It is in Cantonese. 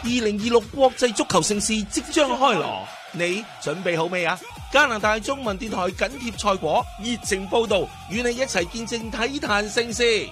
2026國際足球盛事即將開鑼，你準備好未啊？加拿大中文電台緊貼賽果，熱情報道，與你一齊見證體壇盛事。